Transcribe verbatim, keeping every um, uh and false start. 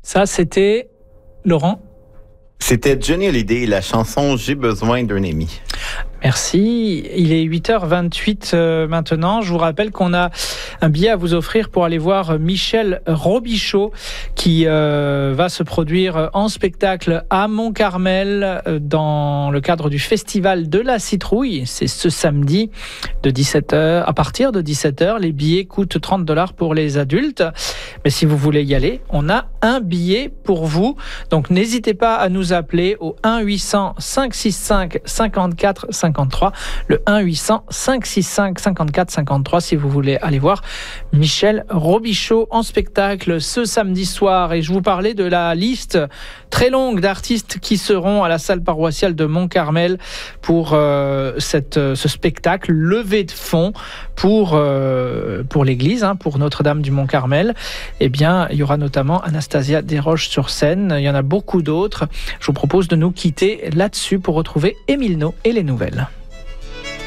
Ça, c'était Laurent. C'était Johnny Hallyday, la chanson « J'ai besoin d'un ami ». Merci. Il est huit heures vingt-huit euh, maintenant. Je vous rappelle qu'on a un billet à vous offrir pour aller voir Michel Robichaud qui euh, va se produire en spectacle à Mont-Carmel euh, dans le cadre du Festival de la Citrouille. C'est ce samedi de dix-sept heures. À partir de dix-sept heures, les billets coûtent trente dollars pour les adultes. Mais si vous voulez y aller, on a un billet pour vous. Donc n'hésitez pas à nous appeler au un huit cents, cinq six cinq, cinquante-quatre cinquante-trois, le un huit cents, cinq six cinq, cinquante-quatre cinquante-trois si vous voulez aller voir Michel Robichaud en spectacle ce samedi soir. Et je vous parlais de la liste très longue d'artistes qui seront à la salle paroissiale de Mont-Carmel pour euh, cette, ce spectacle levée de fonds pour, euh, pour l'église, hein, pour Notre-Dame du Mont-Carmel. Eh bien, il y aura notamment Anastasia Desroches sur scène. Il y en a beaucoup d'autres. Je vous propose de nous quitter là-dessus pour retrouver Émile No et les nouvelles.